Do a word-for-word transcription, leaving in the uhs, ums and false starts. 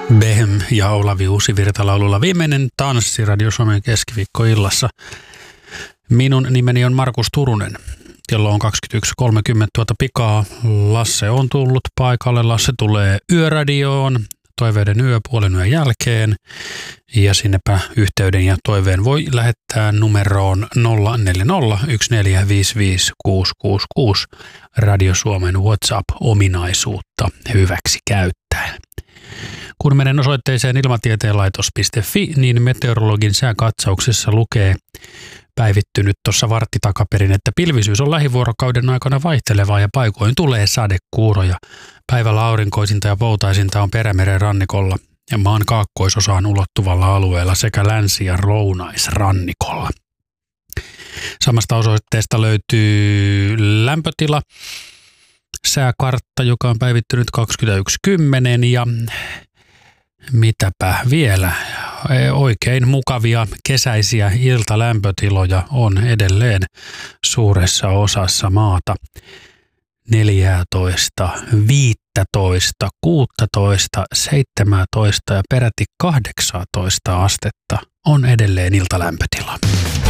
Behem ja Olavi Uusivirta laululla viimeinen tanssi Radio Suomen keskiviikkoillassa. Minun nimeni on Markus Turunen. Kello on kaksikymmentäyksi kolmekymmentä tuota pikaa. Lasse on tullut paikalle. Lasse tulee Yöradioon toiveiden yö puolen yön jälkeen. Ja sinnepä yhteyden ja toiveen voi lähettää numeroon nolla neljä nolla yksi neljä viisi viisi kuusi kuusi kuusi Radio Suomen WhatsApp-ominaisuutta hyväksi käyttäen. Kun menen osoitteeseen ilmatieteenlaitos piste fi, niin meteorologin sääkatsauksessa lukee päivittynyt tuossa vartti takaperin, että pilvisyys on lähivuorokauden aikana vaihtelevaa ja paikoin tulee sadekuuroja. Päivällä aurinkoisinta ja poutaisinta on Perämeren rannikolla ja maan kaakkoisosaan ulottuvalla alueella sekä länsi- ja lounaisrannikolla. Samasta osoitteesta löytyy lämpötila, sääkartta, joka on päivittynyt kaksikymmentäyksi kymmenen ja mitäpä vielä, oikein mukavia kesäisiä iltalämpötiloja on edelleen suuressa osassa maata. neljätoista, viisitoista, kuusitoista, seitsemäntoista ja peräti kahdeksantoista astetta on edelleen iltalämpötila.